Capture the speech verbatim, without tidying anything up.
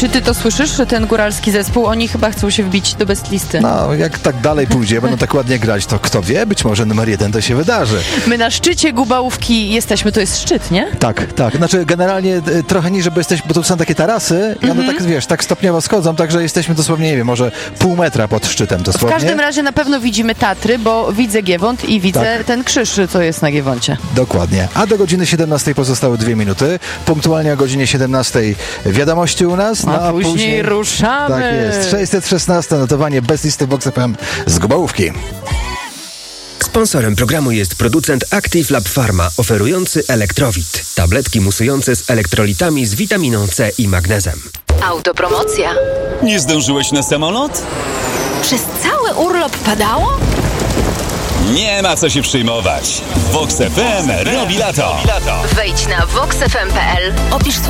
Czy ty to słyszysz, ten góralski zespół? Oni chyba chcą się wbić do best listy. No, jak tak dalej pójdzie, będą tak ładnie grać, to kto wie, być może numer jeden to się wydarzy. My na szczycie Gubałówki jesteśmy, to jest szczyt, nie? Tak, tak. Znaczy generalnie y, trochę niżej, bo jesteśmy, bo to są takie tarasy i one Mhm. tak, wiesz, tak stopniowo schodzą, także jesteśmy dosłownie, nie wiem, może pół metra pod szczytem W dosłownie. każdym razie na pewno widzimy Tatry, bo widzę Giewont i widzę Tak. ten krzyż, co jest na Giewoncie. Dokładnie. A do godziny siedemnastej pozostały dwie minuty. Punktualnie o godzinie siedemnastej wiadomości u nas. A no, a później, później ruszamy. Tak jest. sześćset szesnaście notowanie bez listy Vox F M z Gubałówki. Sponsorem programu jest producent Active Lab Pharma, oferujący Elektrowit. Tabletki musujące z elektrolitami z witaminą C i magnezem. Autopromocja. Nie zdążyłeś na samolot? Przez cały urlop padało? Nie ma co się przejmować. Vox F M robi lato. Wejdź na vox f m kropka p l, opisz swoje